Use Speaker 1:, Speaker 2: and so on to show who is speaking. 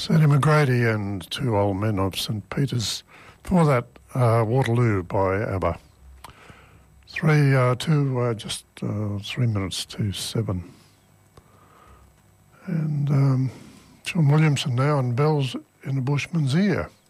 Speaker 1: Sadie McGrady and Two Old Men of St. Peter's. Before that, Waterloo by ABBA. Just 3 minutes to 7. And John Williamson now and Bells in a Bushman's Ear.